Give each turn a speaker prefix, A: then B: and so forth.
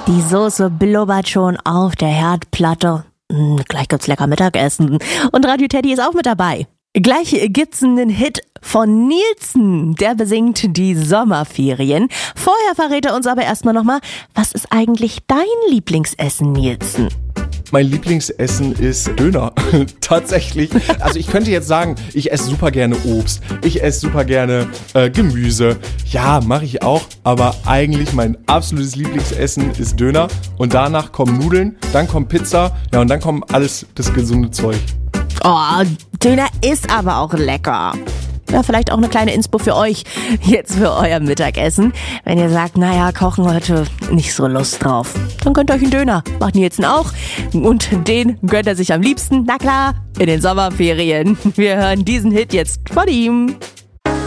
A: Die Soße blubbert schon auf der Herdplatte. Gleich gibt's lecker Mittagessen. Und Radio Teddy ist auch mit dabei. Gleich gibt's einen Hit von Nielsen. Der besingt die Sommerferien. Vorher verrät er uns aber erstmal nochmal, was ist eigentlich dein Lieblingsessen, Nielsen?
B: Mein Lieblingsessen ist Döner. Tatsächlich. Also ich könnte jetzt sagen, ich esse super gerne Obst. Ich esse super gerne Gemüse. Ja, mache ich auch. Aber eigentlich mein absolutes Lieblingsessen ist Döner. Und danach kommen Nudeln, dann kommt Pizza. Ja, und dann kommt alles das gesunde Zeug.
A: Oh, Döner ist aber auch lecker. Ja, vielleicht auch eine kleine Inspo für euch, jetzt für euer Mittagessen. Wenn ihr sagt, naja, kochen heute nicht so Lust drauf, dann gönnt euch einen Döner. Macht Nielsen auch. Und den gönnt er sich am liebsten, na klar, in den Sommerferien. Wir hören diesen Hit jetzt von ihm.